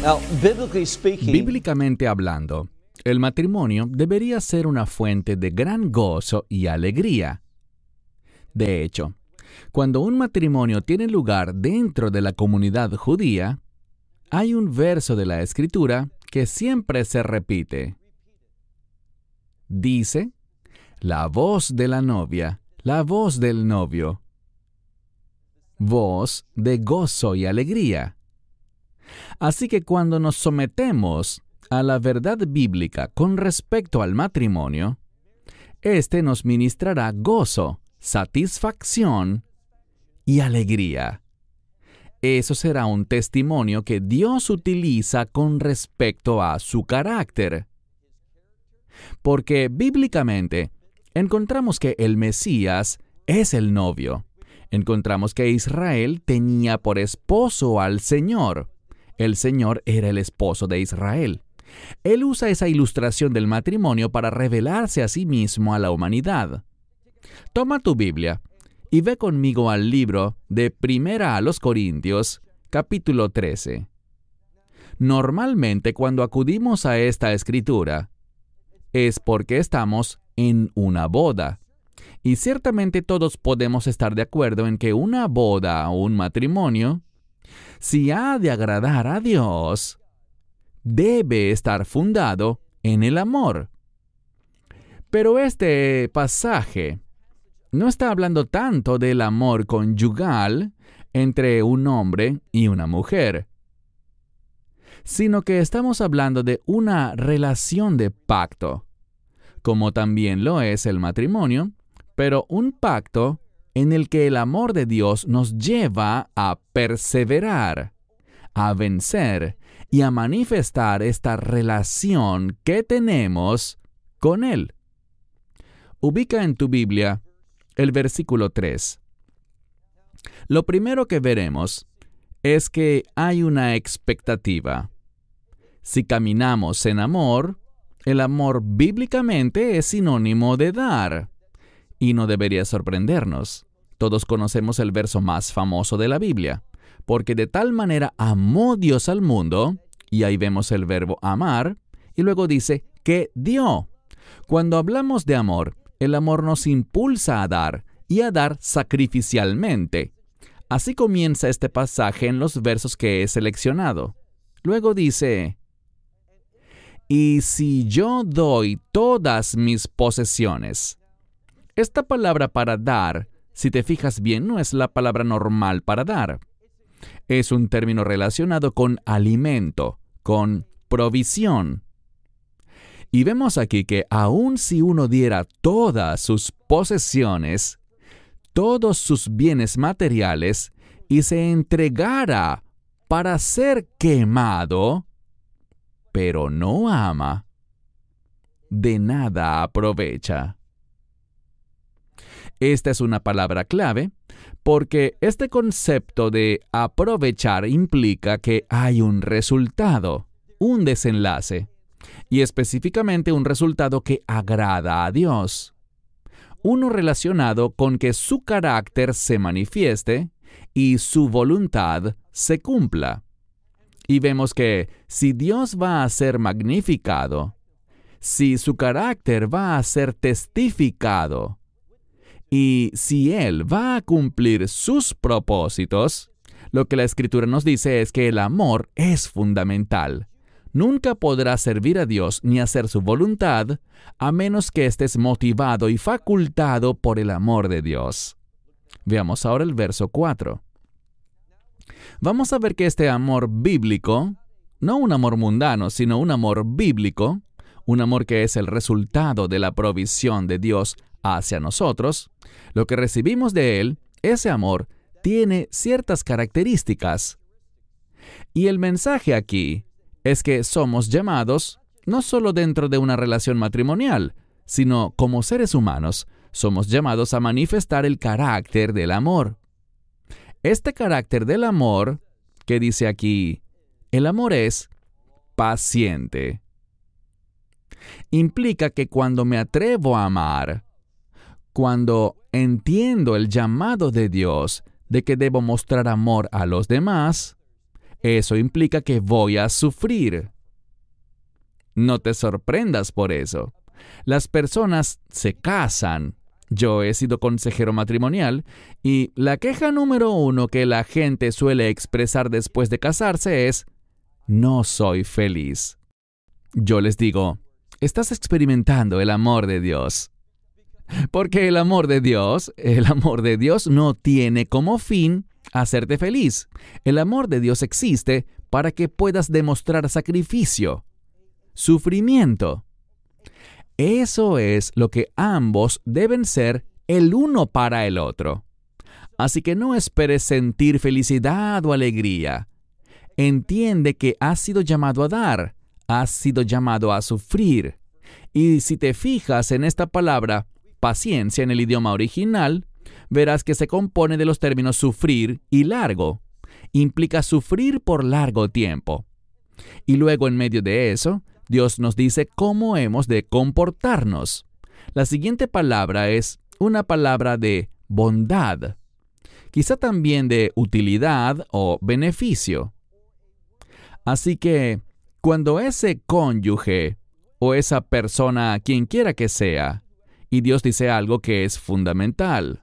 Now, biblically speaking, Bíblicamente hablando, el matrimonio debería ser una fuente de gran gozo y alegría. De hecho, cuando un matrimonio tiene lugar dentro de la comunidad judía, hay un verso de la Escritura que siempre se repite. Dice, la voz de la novia, la voz del novio. Voz de gozo y alegría. Así que cuando nos sometemos a la verdad bíblica con respecto al matrimonio, este nos ministrará gozo, satisfacción y alegría. Eso será un testimonio que Dios utiliza con respecto a su carácter. Porque bíblicamente encontramos que el Mesías es el novio. Encontramos que Israel tenía por esposo al Señor. El Señor era el esposo de Israel. Él usa esa ilustración del matrimonio para revelarse a sí mismo a la humanidad. Toma tu Biblia y ve conmigo al libro de Primera a los Corintios, capítulo 13. Normalmente cuando acudimos a esta escritura, es porque estamos en una boda. Y ciertamente todos podemos estar de acuerdo en que una boda o un matrimonio, si ha de agradar a Dios, debe estar fundado en el amor. Pero este pasaje no está hablando tanto del amor conyugal entre un hombre y una mujer, sino que estamos hablando de una relación de pacto, como también lo es el matrimonio, pero un pacto en el que el amor de Dios nos lleva a perseverar, a vencer y a manifestar esta relación que tenemos con Él. Ubica en tu Biblia el versículo 3. Lo primero que veremos es que hay una expectativa. Si caminamos en amor, el amor bíblicamente es sinónimo de dar. Y no debería sorprendernos. Todos conocemos el verso más famoso de la Biblia. Porque de tal manera amó Dios al mundo, y ahí vemos el verbo amar, y luego dice que dio. Cuando hablamos de amor, el amor nos impulsa a dar, y a dar sacrificialmente. Así comienza este pasaje en los versos que he seleccionado. Luego dice, y si yo doy todas mis posesiones. Esta palabra para dar, si te fijas bien, no es la palabra normal para dar. Es un término relacionado con alimento, con provisión. Y vemos aquí que aun si uno diera todas sus posesiones, todos sus bienes materiales, y se entregara para ser quemado, pero no ama, de nada aprovecha. Esta es una palabra clave porque este concepto de aprovechar implica que hay un resultado, un desenlace, y específicamente un resultado que agrada a Dios. Uno relacionado con que su carácter se manifieste y su voluntad se cumpla. Y vemos que si Dios va a ser magnificado, si su carácter va a ser testificado, y si Él va a cumplir sus propósitos, lo que la Escritura nos dice es que el amor es fundamental. Nunca podrás servir a Dios ni hacer su voluntad a menos que estés motivado y facultado por el amor de Dios. Veamos ahora el verso 4. Vamos a ver que este amor bíblico, no un amor mundano, sino un amor bíblico, un amor que es el resultado de la provisión de Dios hacia nosotros, lo que recibimos de Él, ese amor, tiene ciertas características. Y el mensaje aquí es que somos llamados, no solo dentro de una relación matrimonial, sino como seres humanos, somos llamados a manifestar el carácter del amor. Este carácter del amor, que dice aquí, el amor es paciente. Implica que cuando me atrevo a amar, cuando entiendo el llamado de Dios de que debo mostrar amor a los demás, eso implica que voy a sufrir. No te sorprendas por eso. Las personas se casan. Yo he sido consejero matrimonial y la queja número 1 que la gente suele expresar después de casarse es: no soy feliz. Yo les digo, estás experimentando el amor de Dios. Porque el amor de Dios no tiene como fin hacerte feliz. El amor de Dios existe para que puedas demostrar sacrificio, sufrimiento. Eso es lo que ambos deben ser el uno para el otro. Así que no esperes sentir felicidad o alegría. Entiende que has sido llamado a dar, has sido llamado a sufrir. Y si te fijas en esta palabra, paciencia en el idioma original, verás que se compone de los términos sufrir y largo. Implica sufrir por largo tiempo. Y luego en medio de eso, Dios nos dice cómo hemos de comportarnos. La siguiente palabra es una palabra de bondad, quizá también de utilidad o beneficio. Así que, cuando ese cónyuge o esa persona, quien quiera que sea, y Dios dice algo que es fundamental.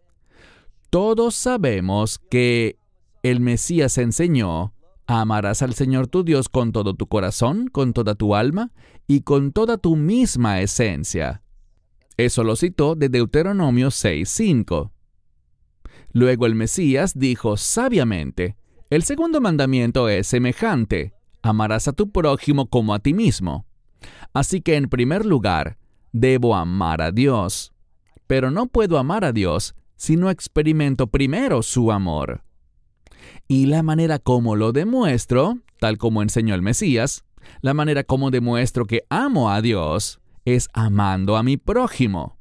Todos sabemos que el Mesías enseñó: amarás al Señor tu Dios con todo tu corazón, con toda tu alma y con toda tu misma esencia. Eso lo citó de Deuteronomio 6:5. Luego el Mesías dijo sabiamente: el segundo mandamiento es semejante: amarás a tu prójimo como a ti mismo. Así que en primer lugar, debo amar a Dios. Pero no puedo amar a Dios si no experimento primero su amor. Y la manera como lo demuestro, tal como enseñó el Mesías, la manera como demuestro que amo a Dios es amando a mi prójimo.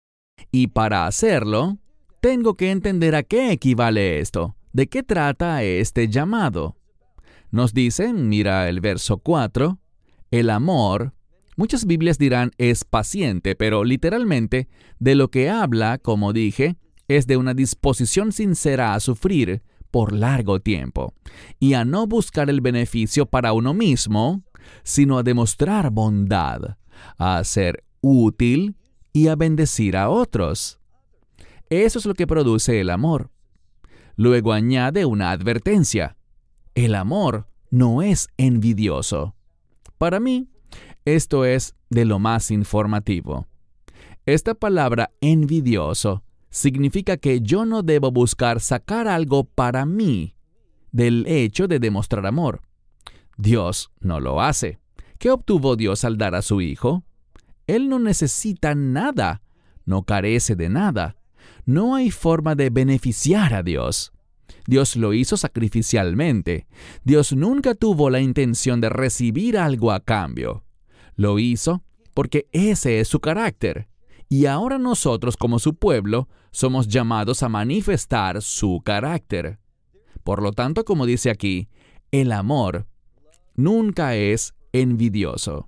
Y para hacerlo, tengo que entender a qué equivale esto, de qué trata este llamado. Nos dice, mira el verso 4, el amor, muchas Biblias dirán es paciente, pero literalmente de lo que habla, como dije, es de una disposición sincera a sufrir por largo tiempo, y a no buscar el beneficio para uno mismo, sino a demostrar bondad, a ser útil y a bendecir a otros. Eso es lo que produce el amor. Luego añade una advertencia. El amor no es envidioso. Para mí, esto es de lo más informativo. Esta palabra envidioso significa que yo no debo buscar sacar algo para mí del hecho de demostrar amor. Dios no lo hace. ¿Qué obtuvo Dios al dar a su Hijo? Él no necesita nada, no carece de nada. No hay forma de beneficiar a Dios. Dios lo hizo sacrificialmente. Dios nunca tuvo la intención de recibir algo a cambio. Lo hizo porque ese es su carácter. Y ahora nosotros, como su pueblo, somos llamados a manifestar su carácter. Por lo tanto, como dice aquí, el amor nunca es envidioso.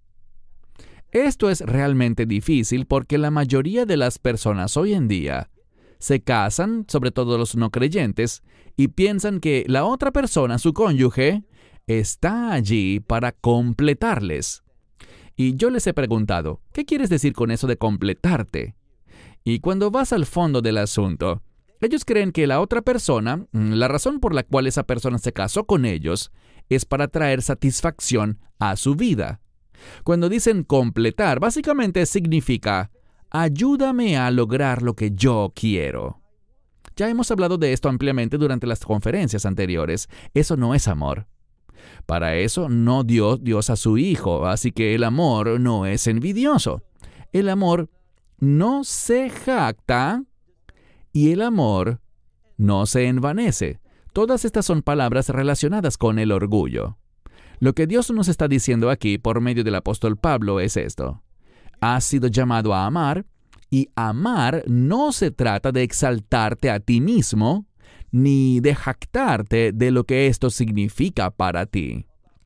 Esto es realmente difícil porque la mayoría de las personas hoy en día se casan, sobre todo los no creyentes, y piensan que la otra persona, su cónyuge, está allí para completarles. Y yo les he preguntado, ¿qué quieres decir con eso de completarte? Y cuando vas al fondo del asunto, ellos creen que la otra persona, la razón por la cual esa persona se casó con ellos, es para traer satisfacción a su vida. Cuando dicen completar, básicamente significa, ayúdame a lograr lo que yo quiero. Ya hemos hablado de esto ampliamente durante las conferencias anteriores. Eso no es amor. Para eso no dio Dios a su Hijo, así que el amor no es envidioso. El amor no se jacta y el amor no se envanece. Todas estas son palabras relacionadas con el orgullo. Lo que Dios nos está diciendo aquí por medio del apóstol Pablo es esto. Has sido llamado a amar, y amar no se trata de exaltarte a ti mismo, ni de jactarte de lo que esto significa para ti.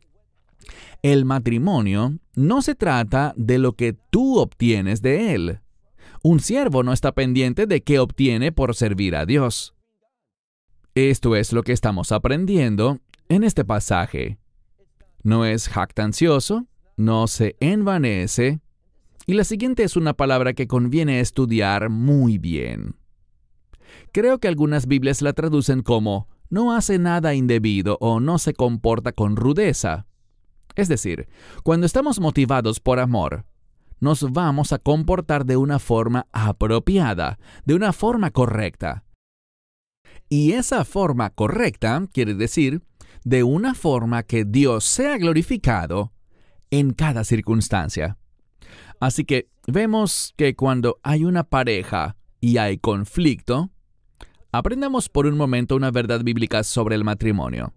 El matrimonio no se trata de lo que tú obtienes de él. Un siervo no está pendiente de qué obtiene por servir a Dios. Esto es lo que estamos aprendiendo en este pasaje. No es jactancioso, no se envanece, y la siguiente es una palabra que conviene estudiar muy bien. Creo que algunas Biblias la traducen como no hace nada indebido o no se comporta con rudeza. Es decir, cuando estamos motivados por amor, nos vamos a comportar de una forma apropiada, de una forma correcta. Y esa forma correcta quiere decir de una forma que Dios sea glorificado en cada circunstancia. Así que vemos que cuando hay una pareja y hay conflicto, aprendamos por un momento una verdad bíblica sobre el matrimonio.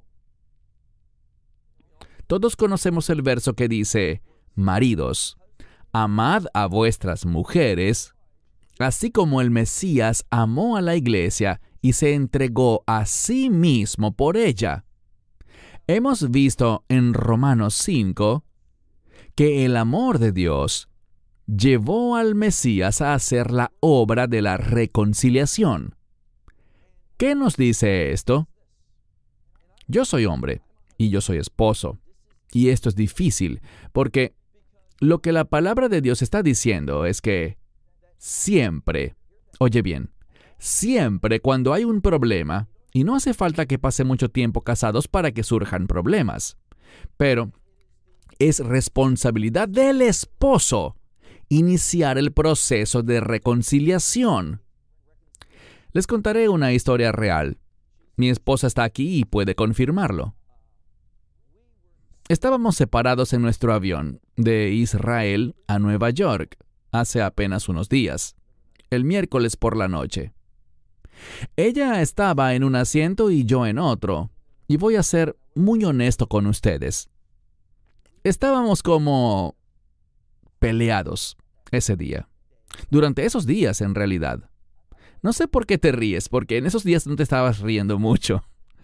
Todos conocemos el verso que dice, maridos, amad a vuestras mujeres, así como el Mesías amó a la iglesia y se entregó a sí mismo por ella. Hemos visto en Romanos 5 que el amor de Dios llevó al Mesías a hacer la obra de la reconciliación. ¿Qué nos dice esto? Yo soy hombre y yo soy esposo. Y esto es difícil, porque lo que la palabra de Dios está diciendo es que siempre, oye bien, siempre cuando hay un problema, y no hace falta que pase mucho tiempo casados para que surjan problemas, pero es responsabilidad del esposo iniciar el proceso de reconciliación. Les contaré una historia real. Mi esposa está aquí y puede confirmarlo. Estábamos separados en nuestro avión de Israel a Nueva York hace apenas unos días, el miércoles por la noche. Ella estaba en un asiento y yo en otro, y voy a ser muy honesto con ustedes. Estábamos como peleados ese día. Durante esos días, en realidad. No sé por qué te ríes, porque en esos días no te estabas riendo mucho.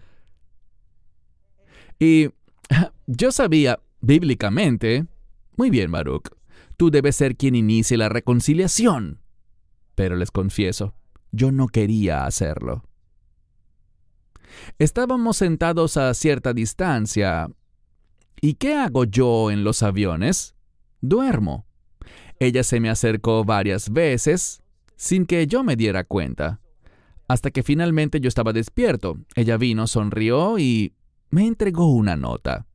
Y yo sabía, bíblicamente, muy bien, Baruch, tú debes ser quien inicie la reconciliación. Pero les confieso, yo no quería hacerlo. Estábamos sentados a cierta distancia. ¿Y qué hago yo en los aviones? Duermo. Ella se me acercó varias veces, sin que yo me diera cuenta. Hasta que finalmente yo estaba despierto. Ella vino, sonrió y me entregó una nota.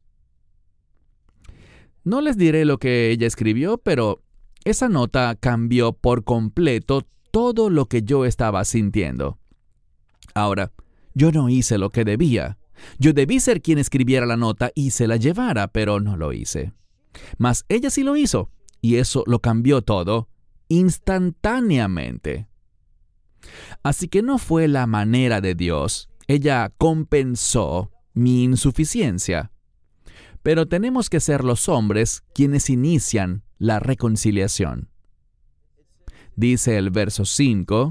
No les diré lo que ella escribió, pero esa nota cambió por completo todo lo que yo estaba sintiendo. Ahora, yo no hice lo que debía. Yo debí ser quien escribiera la nota y se la llevara, pero no lo hice. Mas ella sí lo hizo, y eso lo cambió todo instantáneamente. Así que no fue la manera de Dios. Ella compensó mi insuficiencia. Pero tenemos que ser los hombres quienes inician la reconciliación. Dice el verso 5,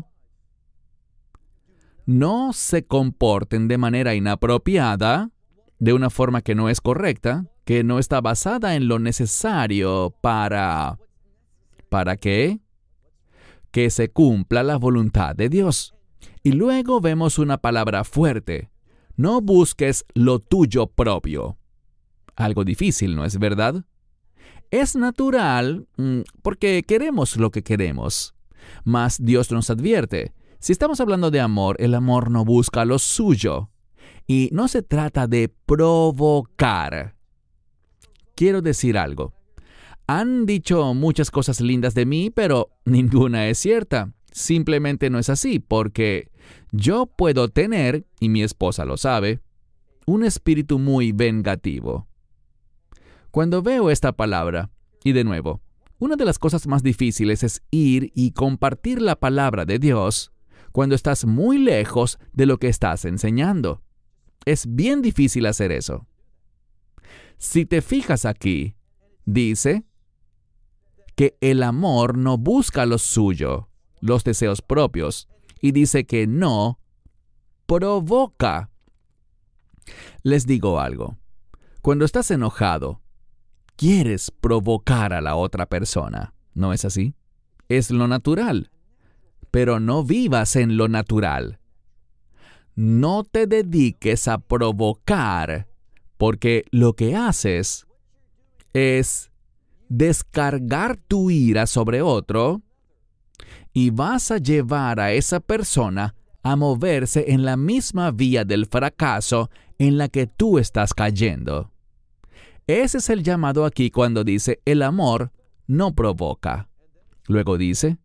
no se comporten de manera inapropiada, de una forma que no es correcta, que no está basada en lo necesario ¿para qué? Que se cumpla la voluntad de Dios. Y luego vemos una palabra fuerte. No busques lo tuyo propio. Algo difícil, ¿no es verdad? Es natural porque queremos lo que queremos. Mas Dios nos advierte. Si estamos hablando de amor, el amor no busca lo suyo. Y no se trata de provocar. Quiero decir algo. Han dicho muchas cosas lindas de mí, pero ninguna es cierta. Simplemente no es así, porque yo puedo tener, y mi esposa lo sabe, un espíritu muy vengativo. Cuando veo esta palabra, y de nuevo, una de las cosas más difíciles es ir y compartir la palabra de Dios cuando estás muy lejos de lo que estás enseñando. Es bien difícil hacer eso. Si te fijas aquí, dice que el amor no busca lo suyo, los deseos propios, y dice que no provoca. Les digo algo. Cuando estás enojado, quieres provocar a la otra persona, ¿no es así? Es lo natural. Pero no vivas en lo natural. no te dediques a provocar, porque lo que haces es descargar tu ira sobre otro y vas a llevar a esa persona a moverse en la misma vía del fracaso en la que tú estás cayendo. Ese es el llamado aquí cuando dice el amor no provoca. Luego dice,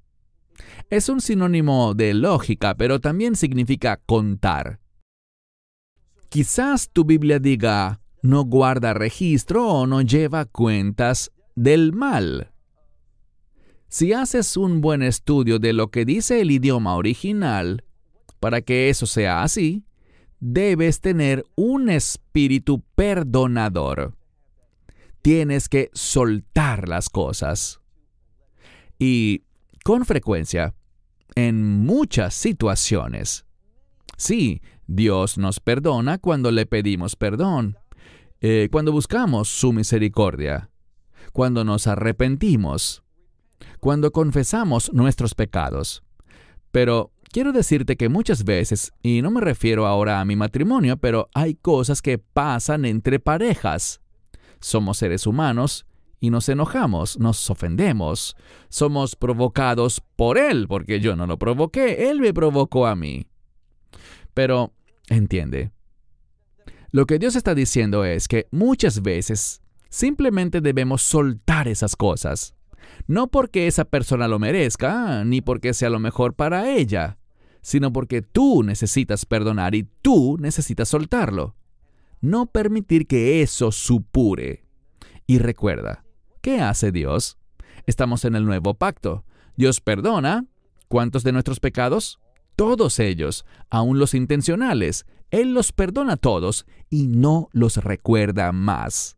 es un sinónimo de lógica, pero también significa contar. Quizás tu Biblia diga, no guarda registro o no lleva cuentas del mal. Si haces un buen estudio de lo que dice el idioma original, para que eso sea así, debes tener un espíritu perdonador. Tienes que soltar las cosas. Y con frecuencia, en muchas situaciones, sí, Dios nos perdona cuando le pedimos perdón, cuando buscamos su misericordia, cuando nos arrepentimos, cuando confesamos nuestros pecados. Pero quiero decirte que muchas veces, y no me refiero ahora a mi matrimonio, pero hay cosas que pasan entre parejas. Somos seres humanos y nos enojamos, nos ofendemos. Somos provocados por él, porque yo no lo provoqué, él me provocó a mí. Pero, entiende, lo que Dios está diciendo es que muchas veces simplemente debemos soltar esas cosas. No porque esa persona lo merezca, ni porque sea lo mejor para ella, sino porque tú necesitas perdonar y tú necesitas soltarlo. No permitir que eso supure. Y recuerda, ¿qué hace Dios? Estamos en el nuevo pacto. Dios perdona. ¿Cuántos de nuestros pecados? Todos ellos, aun los intencionales. Él los perdona todos y no los recuerda más.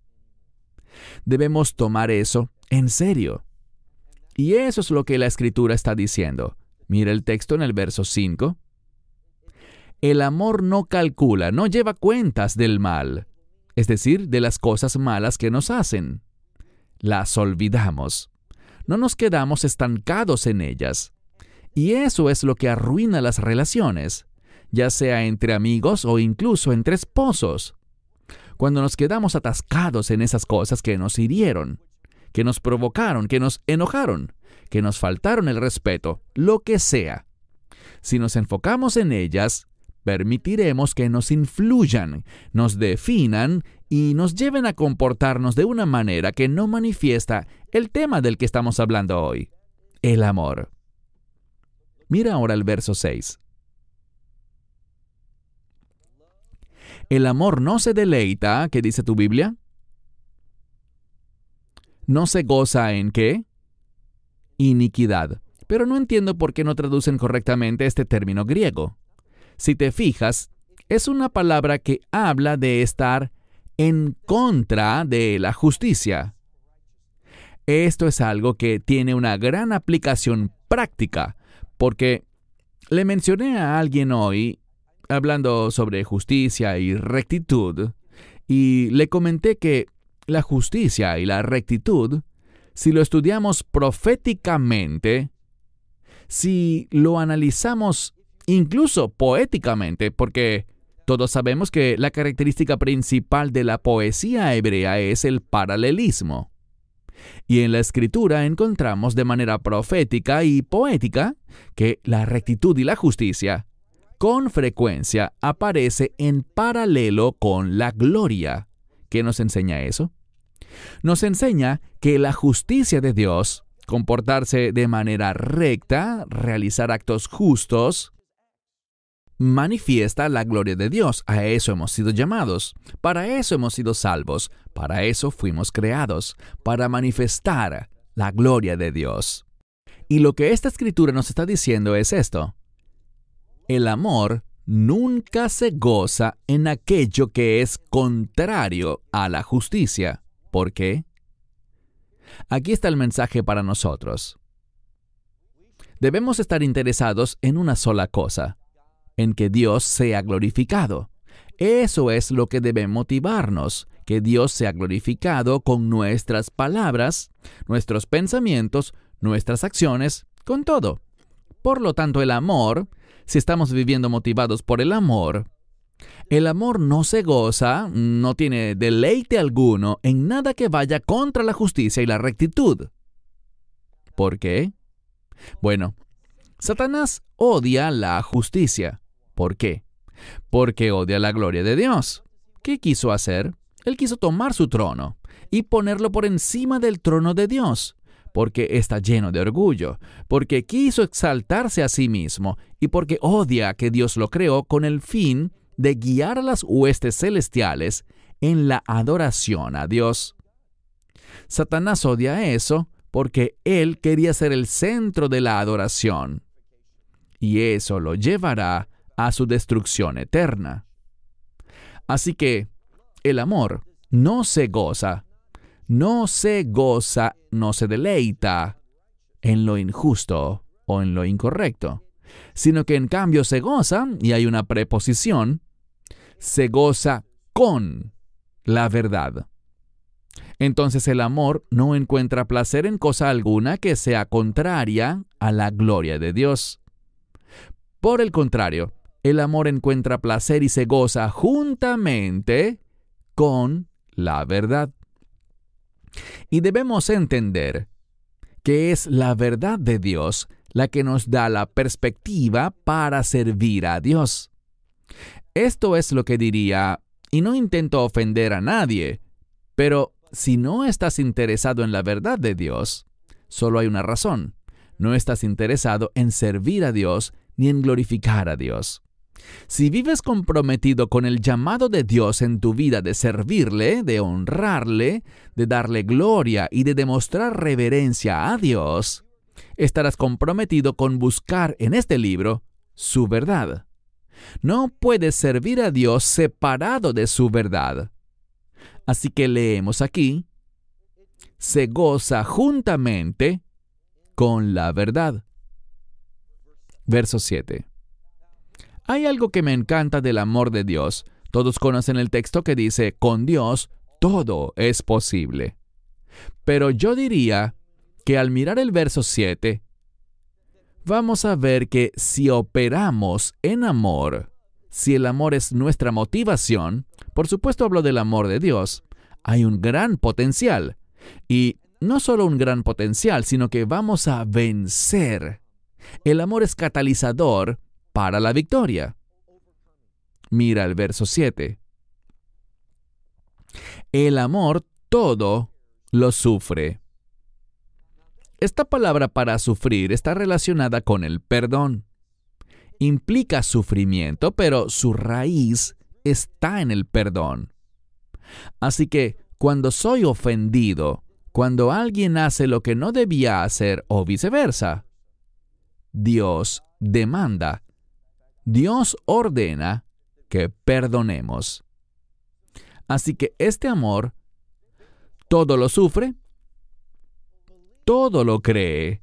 Debemos tomar eso en serio. Y eso es lo que la Escritura está diciendo. Mira el texto en el verso 5. El amor no calcula, no lleva cuentas del mal, es decir, de las cosas malas que nos hacen. Las olvidamos. No nos quedamos estancados en ellas. Y eso es lo que arruina las relaciones, ya sea entre amigos o incluso entre esposos. Cuando nos quedamos atascados en esas cosas que nos hirieron, que nos provocaron, que nos enojaron, que nos faltaron el respeto, lo que sea. Si nos enfocamos en ellas, permitiremos que nos influyan, nos definan y nos lleven a comportarnos de una manera que no manifiesta el tema del que estamos hablando hoy, el amor. Mira ahora el verso 6. El amor no se deleita, ¿qué dice tu Biblia? ¿No se goza en qué? Iniquidad. Pero no entiendo por qué no traducen correctamente este término griego. Si te fijas, es una palabra que habla de estar en contra de la justicia. Esto es algo que tiene una gran aplicación práctica, porque le mencioné a alguien hoy, hablando sobre justicia y rectitud, y le comenté que la justicia y la rectitud, si lo estudiamos proféticamente, si lo analizamos incluso poéticamente, porque todos sabemos que la característica principal de la poesía hebrea es el paralelismo. Y en la Escritura encontramos de manera profética y poética que la rectitud y la justicia con frecuencia aparece en paralelo con la gloria. ¿Qué nos enseña eso? Nos enseña que la justicia de Dios, comportarse de manera recta, realizar actos justos, manifiesta la gloria de Dios. A eso hemos sido llamados. Para eso hemos sido salvos. Para eso fuimos creados. Para manifestar la gloria de Dios. Y lo que esta Escritura nos está diciendo es esto. El amor nunca se goza en aquello que es contrario a la justicia. ¿Por qué? Aquí está el mensaje para nosotros. Debemos estar interesados en una sola cosa, en que Dios sea glorificado. Eso es lo que debe motivarnos, que Dios sea glorificado con nuestras palabras, nuestros pensamientos, nuestras acciones, con todo. Por lo tanto, el amor Si estamos viviendo motivados por el amor no se goza, no tiene deleite alguno en nada que vaya contra la justicia y la rectitud. ¿Por qué? Bueno, Satanás odia la justicia. ¿Por qué? Porque odia la gloria de Dios. ¿Qué quiso hacer? Él quiso tomar su trono y ponerlo por encima del trono de Dios, porque está lleno de orgullo, porque quiso exaltarse a sí mismo y porque odia que Dios lo creó con el fin de guiar a las huestes celestiales en la adoración a Dios. Satanás odia eso porque él quería ser el centro de la adoración, y eso lo llevará a su destrucción eterna. Así que el amor no se deleita en lo injusto o en lo incorrecto, sino que en cambio se goza, y hay una preposición, se goza con la verdad. Entonces el amor no encuentra placer en cosa alguna que sea contraria a la gloria de Dios. Por el contrario, el amor encuentra placer y se goza juntamente con la verdad. Y debemos entender que es la verdad de Dios la que nos da la perspectiva para servir a Dios. Esto es lo que diría, y no intento ofender a nadie, pero si no estás interesado en la verdad de Dios, solo hay una razón. No estás interesado en servir a Dios ni en glorificar a Dios. Si vives comprometido con el llamado de Dios en tu vida de servirle, de honrarle, de darle gloria y de demostrar reverencia a Dios, estarás comprometido con buscar en este libro su verdad. No puedes servir a Dios separado de su verdad. Así que leemos aquí, se goza juntamente con la verdad. Verso 7. Hay algo que me encanta del amor de Dios. Todos conocen el texto que dice, con Dios todo es posible. Pero yo diría que al mirar el verso 7, vamos a ver que si operamos en amor, si el amor es nuestra motivación, por supuesto hablo del amor de Dios, hay un gran potencial. Y no solo un gran potencial, sino que vamos a vencer. El amor es catalizador para la victoria. Mira el verso 7. El amor todo lo sufre. Esta palabra para sufrir está relacionada con el perdón. Implica sufrimiento, pero su raíz está en el perdón. Así que cuando soy ofendido, cuando alguien hace lo que no debía hacer o viceversa, Dios demanda, Dios ordena que perdonemos. Así que este amor todo lo sufre, todo lo cree,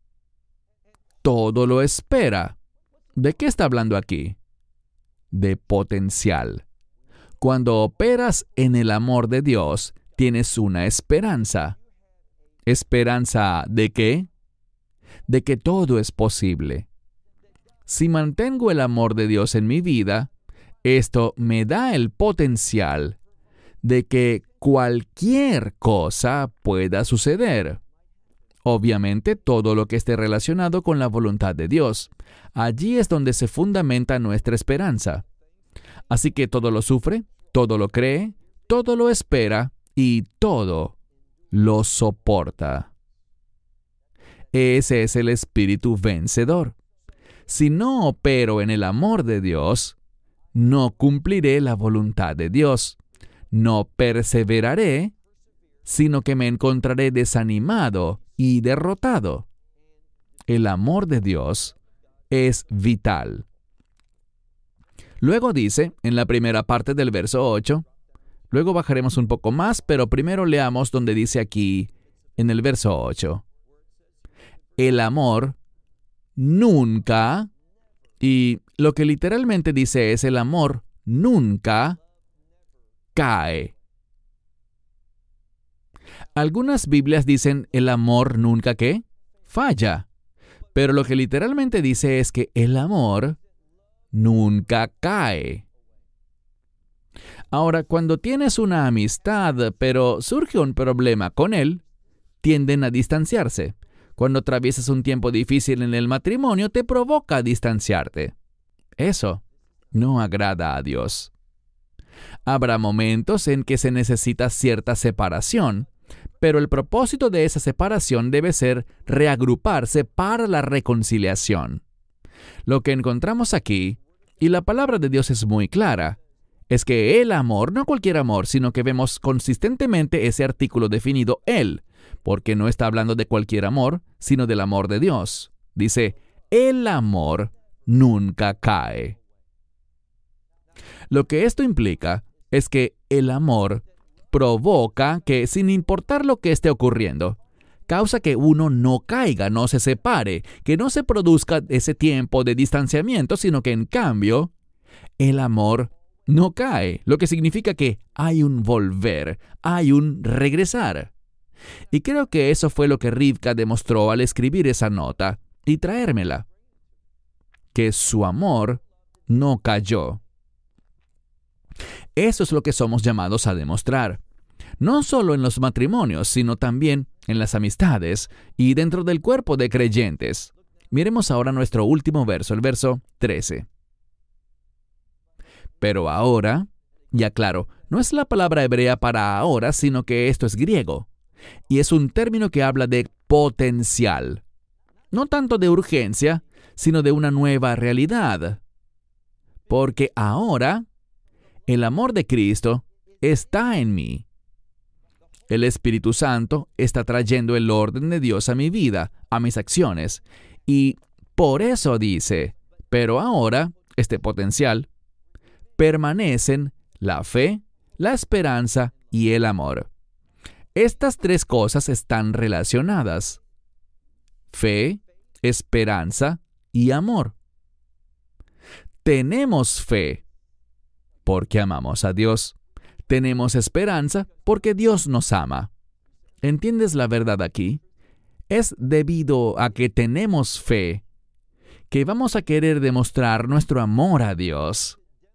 todo lo espera. ¿De qué está hablando aquí? De potencial. Cuando operas en el amor de Dios, tienes una esperanza. ¿Esperanza de qué? De que todo es posible. Si mantengo el amor de Dios en mi vida, esto me da el potencial de que cualquier cosa pueda suceder. Obviamente, todo lo que esté relacionado con la voluntad de Dios. Allí es donde se fundamenta nuestra esperanza. Así que todo lo sufre, todo lo cree, todo lo espera y todo lo soporta. Ese es el espíritu vencedor. Si no opero en el amor de Dios, no cumpliré la voluntad de Dios. No perseveraré, sino que me encontraré desanimado y derrotado. El amor de Dios es vital. Luego dice, en la primera parte del verso 8, luego bajaremos un poco más, pero primero leamos donde dice aquí, en el verso 8. El amor nunca, y lo que literalmente dice es el amor nunca cae. Algunas Biblias dicen el amor nunca ¿qué? Falla. Pero lo que literalmente dice es que el amor nunca cae. Ahora, cuando tienes una amistad, pero surge un problema con él, tienden a distanciarse. Cuando atraviesas un tiempo difícil en el matrimonio, te provoca distanciarte. Eso no agrada a Dios. Habrá momentos en que se necesita cierta separación, pero el propósito de esa separación debe ser reagruparse para la reconciliación. Lo que encontramos aquí, y la palabra de Dios es muy clara, es que el amor, no cualquier amor, sino que vemos consistentemente ese artículo definido el, porque no está hablando de cualquier amor, sino del amor de Dios. Dice, el amor nunca cae. Lo que esto implica es que el amor provoca que, sin importar lo que esté ocurriendo, causa que uno no caiga, no se separe, que no se produzca ese tiempo de distanciamiento, sino que en cambio, el amor no cae, lo que significa que hay un volver, hay un regresar. Y creo que eso fue lo que Rivka demostró al escribir esa nota y traérmela, que su amor no cayó. Eso es lo que somos llamados a demostrar, no solo en los matrimonios, sino también en las amistades y dentro del cuerpo de creyentes. Miremos ahora nuestro último verso, el verso 13. Pero ahora, ya claro, no es la palabra hebrea para ahora, sino que esto es griego. Y es un término que habla de potencial. No tanto de urgencia, sino de una nueva realidad. Porque ahora, el amor de Cristo está en mí. El Espíritu Santo está trayendo el orden de Dios a mi vida, a mis acciones. Y por eso dice, pero ahora, este potencial, permanecen la fe, la esperanza y el amor. Estas tres cosas están relacionadas. Fe, esperanza y amor. Tenemos fe porque amamos a Dios. Tenemos esperanza porque Dios nos ama. ¿Entiendes la verdad aquí? Es debido a que tenemos fe que vamos a querer demostrar nuestro amor a Dios.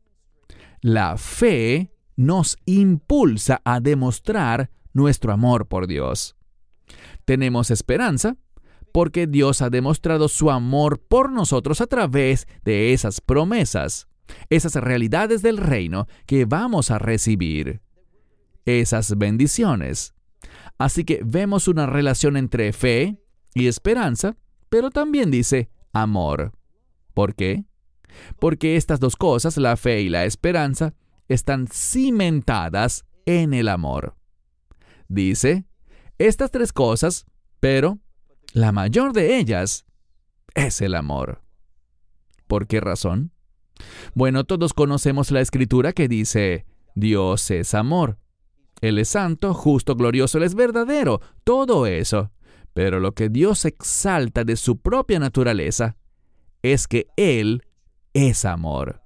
La fe nos impulsa a demostrar nuestro amor por Dios. Tenemos esperanza porque Dios ha demostrado su amor por nosotros a través de esas promesas, esas realidades del reino que vamos a recibir, esas bendiciones. Así que vemos una relación entre fe y esperanza, pero también dice amor. ¿Por qué? Porque estas dos cosas, la fe y la esperanza, están cimentadas en el amor. Dice, estas tres cosas, pero la mayor de ellas es el amor. ¿Por qué razón? Bueno, todos conocemos la escritura que dice, Dios es amor. Él es santo, justo, glorioso, Él es verdadero, todo eso. Pero lo que Dios exalta de su propia naturaleza es que Él es amor.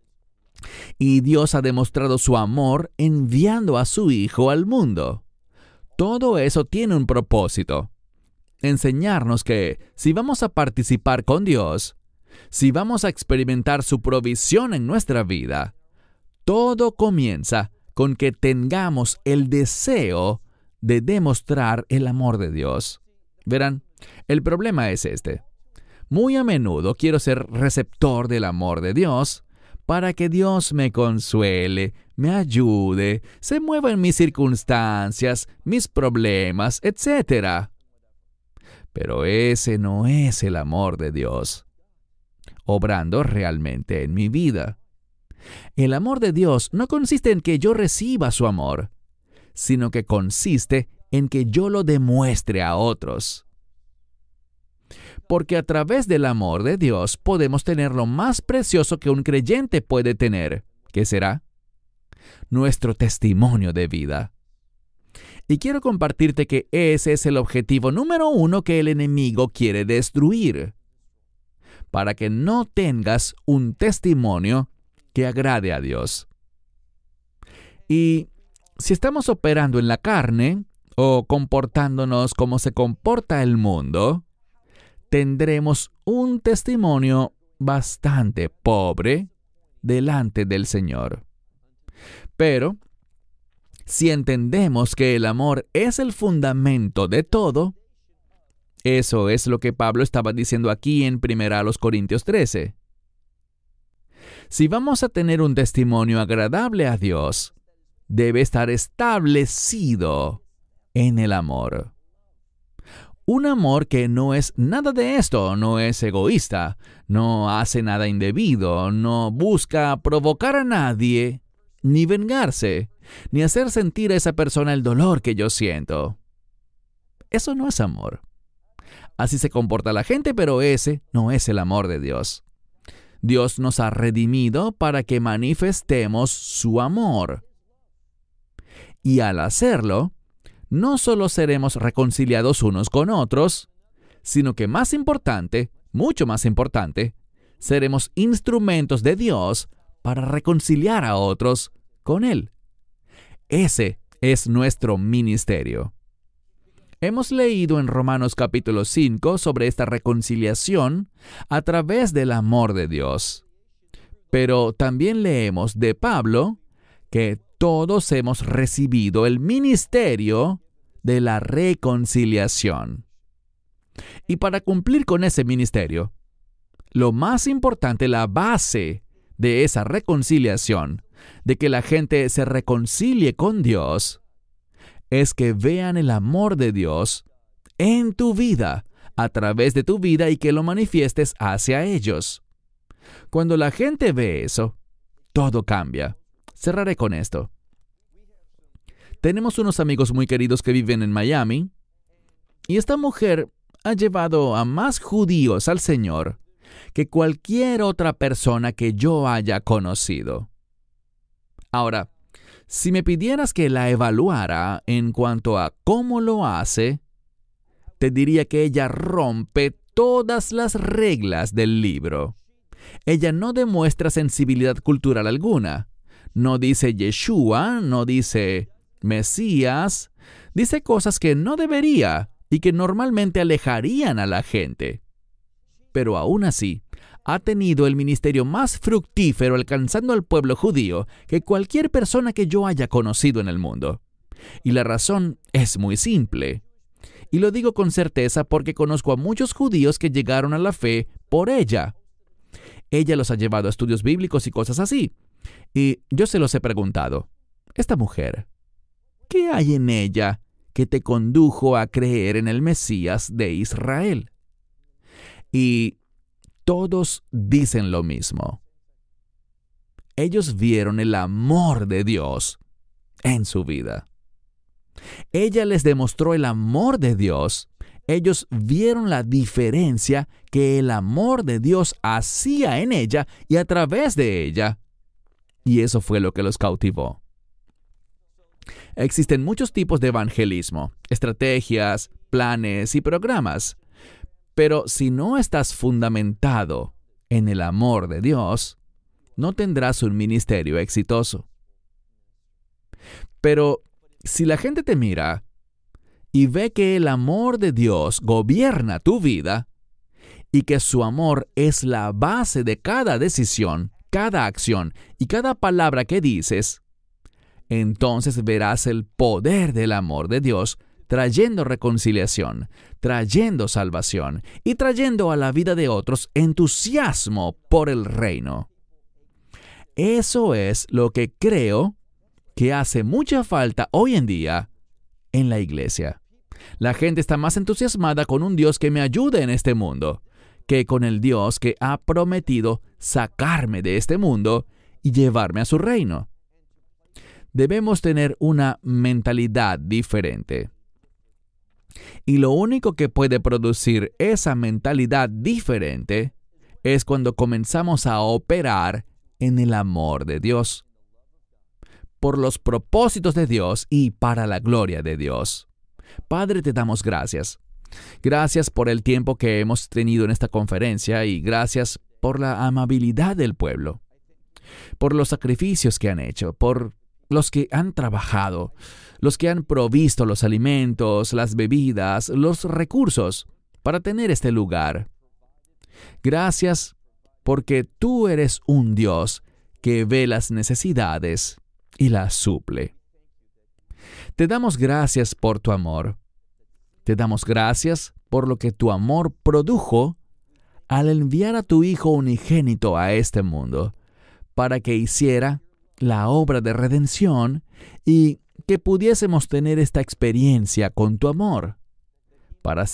Y Dios ha demostrado su amor enviando a su Hijo al mundo. Todo eso tiene un propósito. Enseñarnos que si vamos a participar con Dios, si vamos a experimentar su provisión en nuestra vida, todo comienza con que tengamos el deseo de demostrar el amor de Dios. Verán, el problema es este. Muy a menudo quiero ser receptor del amor de Dios para que Dios me consuele, me ayude, se mueva en mis circunstancias, mis problemas, etc. Pero ese no es el amor de Dios, obrando realmente en mi vida. El amor de Dios no consiste en que yo reciba su amor, sino que consiste en que yo lo demuestre a otros. Porque a través del amor de Dios podemos tener lo más precioso que un creyente puede tener. ¿Qué será? Nuestro testimonio de vida. Y quiero compartirte que ese es el objetivo número 1 que el enemigo quiere destruir. Para que no tengas un testimonio que agrade a Dios. Y si estamos operando en la carne o comportándonos como se comporta el mundo, tendremos un testimonio bastante pobre delante del Señor. Pero, si entendemos que el amor es el fundamento de todo, eso es lo que Pablo estaba diciendo aquí en 1 Corintios 13. Si vamos a tener un testimonio agradable a Dios, debe estar establecido en el amor. Un amor que no es nada de esto, no es egoísta, no hace nada indebido, no busca provocar a nadie, ni vengarse, ni hacer sentir a esa persona el dolor que yo siento. Eso no es amor. Así se comporta la gente, pero ese no es el amor de Dios. Dios nos ha redimido para que manifestemos su amor. Y al hacerlo, no solo seremos reconciliados unos con otros, sino que más importante, mucho más importante, seremos instrumentos de Dios para reconciliar a otros con Él. Ese es nuestro ministerio. Hemos leído en Romanos capítulo 5 sobre esta reconciliación a través del amor de Dios. Pero también leemos de Pablo que todos hemos recibido el ministerio de la reconciliación. Y para cumplir con ese ministerio, lo más importante, la base de esa reconciliación, de que la gente se reconcilie con Dios, es que vean el amor de Dios en tu vida, a través de tu vida, y que lo manifiestes hacia ellos. Cuando la gente ve eso, todo cambia. Cerraré con esto. Tenemos unos amigos muy queridos que viven en Miami, y esta mujer ha llevado a más judíos al Señor que cualquier otra persona que yo haya conocido. Ahora, si me pidieras que la evaluara en cuanto a cómo lo hace, te diría que ella rompe todas las reglas del libro. Ella no demuestra sensibilidad cultural alguna. No dice Yeshua, no dice Mesías, dice cosas que no debería y que normalmente alejarían a la gente. Pero aún así, ha tenido el ministerio más fructífero alcanzando al pueblo judío que cualquier persona que yo haya conocido en el mundo. Y la razón es muy simple. Y lo digo con certeza porque conozco a muchos judíos que llegaron a la fe por ella. Ella los ha llevado a estudios bíblicos y cosas así. Y yo se los he preguntado, esta mujer, ¿qué hay en ella que te condujo a creer en el Mesías de Israel? Y todos dicen lo mismo. Ellos vieron el amor de Dios en su vida. Ella les demostró el amor de Dios. Ellos vieron la diferencia que el amor de Dios hacía en ella y a través de ella. Y eso fue lo que los cautivó. Existen muchos tipos de evangelismo, estrategias, planes y programas. Pero si no estás fundamentado en el amor de Dios, no tendrás un ministerio exitoso. Pero si la gente te mira y ve que el amor de Dios gobierna tu vida y que su amor es la base de cada decisión, cada acción y cada palabra que dices, entonces verás el poder del amor de Dios trayendo reconciliación, trayendo salvación y trayendo a la vida de otros entusiasmo por el reino. Eso es lo que creo que hace mucha falta hoy en día en la iglesia. La gente está más entusiasmada con un Dios que me ayude en este mundo que con el Dios que ha prometido sacarme de este mundo y llevarme a su reino. Debemos tener una mentalidad diferente. Y lo único que puede producir esa mentalidad diferente es cuando comenzamos a operar en el amor de Dios, por los propósitos de Dios y para la gloria de Dios. Padre, te damos gracias. Gracias por el tiempo que hemos tenido en esta conferencia y gracias por la amabilidad del pueblo, por los sacrificios que han hecho, por los que han trabajado, los que han provisto los alimentos, las bebidas, los recursos para tener este lugar. Gracias porque tú eres un Dios que ve las necesidades y las suple. Te damos gracias por tu amor. Te damos gracias por lo que tu amor produjo al enviar a tu Hijo unigénito a este mundo, para que hiciera la obra de redención y que pudiésemos tener esta experiencia con tu amor, para